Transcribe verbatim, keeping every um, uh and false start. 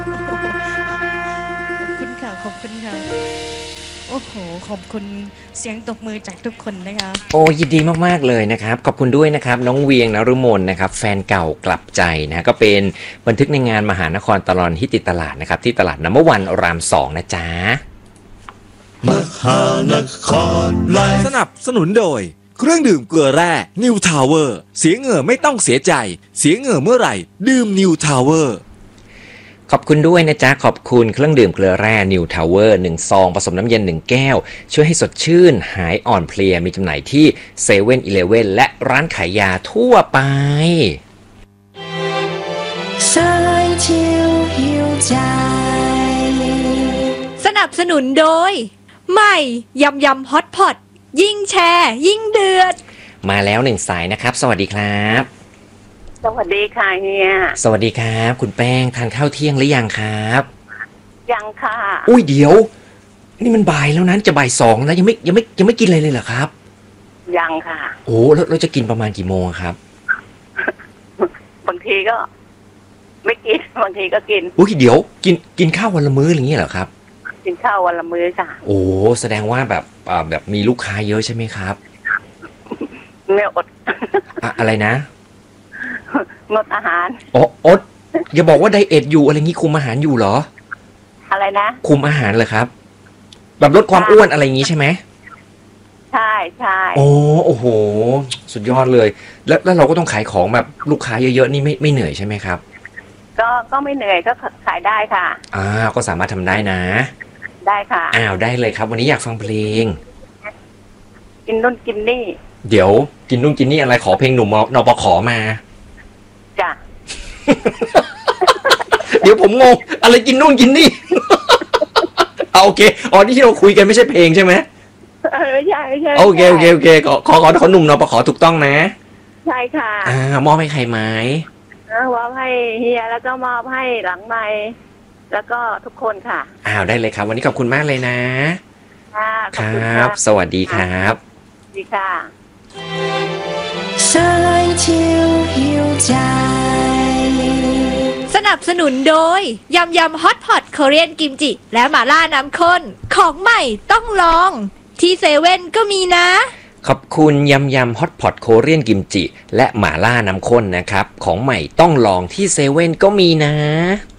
ขอบคุณค่ะขอบคุณค่ะโอ้โหขอบคุณเสียงตบมือจากทุกคนนะคะโอ้ยินดีมากๆเลยนะครับขอบคุณด้วยนะครับน้องเวียงนฤมลนะครับแฟนเก่ากลับใจนะก็เป็นบันทึกในงานมหานครตลอดที่ติดตลาดนะครับที่ตลาดน้ำวันรามสองนะจ๊ะมหานครไลฟ์สนับสนุนโดยเครื่องดื่มเกลือแร่ New Tower เสียเหงื่อไม่ต้องเสียใจเสียเหงื่อเมื่อไหร่ดื่ม New Tower ขอบคุณด้วยนะจ๊ะขอบคุณเครื่องดื่มเกลือแร่ New Tower หนึ่งซองผสมน้ำเย็นหนึ่งแก้วช่วยให้สดชื่นหายอ่อนเพลียมีจำหน่ายที่เซเว่นอีเลฟเว่นและร้านขายยาทั่วไปสายเที่ยวหิวใจสนับสนุนโดยใหม่ยำยำฮอตพอตยิ่งแชร์ยิ่งเดือดมาแล้วหนึ่งสายนะครับสวัสดีครับสวัสดีค่ะเฮียสวัสดีครับคุณแป้งทานข้าวเที่ยงหรือยังครับยังค่ะอุ้ยเดี๋ยวนี่มันบ่ายแล้วนั้นจะบ่ายสองแล้วยังไม่ยังไม่ยังไม่กินอะไรเลยเหรอครับยังค่ะโอ้แล้วเราจะกินประมาณกี่โมงครับบางทีก็ไม่กินบางทีก็กินอุ้ยเดี๋ยวกินกินข้าววันละมื้ออย่างนี้เหรอครับกินข้าววันละมื้อค่ะโอ้แสดงว่าแบบอ่าแบบมีลูกค้าเยอะใช่ไหมครับไม่อดอะอะไรนะงดอาหารอ๋ออดอย่าบอกว่าไดเอทอยู่อะไรงี้คุมอาหารอยู่เหรออะไรนะคุมอาหารเหรอครับแบบลดความอ้วนอะไรงี้ใช่ไหมใช่ใช่โอ้โอ้โหสุดยอดเลยแล้วแล้วเราก็ต้องขายของแบบลูกค้าเยอะๆนี่ไม่ไม่เหนื่อยใช่ไหมครับก็ก็ไม่เหนื่อยก็ขายได้ค่ะอ่าก็สามารถทำได้นะได้ค่ะอ้าวได้เลยครับวันนี้อยากฟังเพลงกินนู่นกินนี่เดี๋ยวกินนู่นกินนี่อะไรขอเพลงหนุ่มนปขมาจ้ะเดี๋ยวผมงงอะไรกินนู่นกินนี่ เอาโอเคอ๋อนี่ที่เราคุยกันไม่ใช่เพลงใช่ไหมไม่ใช่ไม่ใช่โอเคโอเคโอเคขอขอขอหนุ่มนปขถูกต้องนะใช่ค่ะอ่ามอบให้ใครไหมมอบให้เฮียแล้วก็มอบให้หลังไมค์แล้วก็ทุกคนค่ะอ้าวได้เลยครับวันนี้ขอบคุณมากเลยนะค่ะครับสวัสดีครับสวัสดีค่ะสายเที่ยวหิวใจสนับสนุนโดยยำยำฮอตพอตโคเรียนกิมจิและหม่าล่าน้ำข้นของใหม่ต้องลองที่เซเว่นก็มีนะขอบคุณยำยำฮอตพอตโคเรียนกิมจิและหม่าล่าน้ำข้นนะครับของใหม่ต้องลองที่เซเว่นก็มีนะ